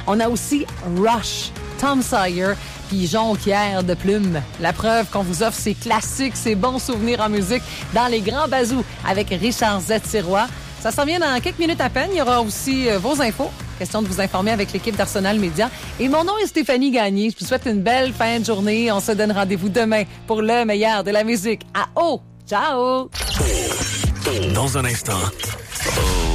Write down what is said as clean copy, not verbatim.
On a aussi Rush, Tom Sawyer, puis Jonquière de plumes. La preuve qu'on vous offre ces classiques, ces bons souvenirs en musique dans les grands bazous avec Richard Z. Sirois. Ça s'en vient dans quelques minutes à peine. Il y aura aussi vos infos. Question de vous informer avec l'équipe d'Arsenal Média. Et mon nom est Stéphanie Gagné. Je vous souhaite une belle fin de journée. On se donne rendez-vous demain pour le meilleur de la musique. À haut! Ciao! Dans un instant. Oh.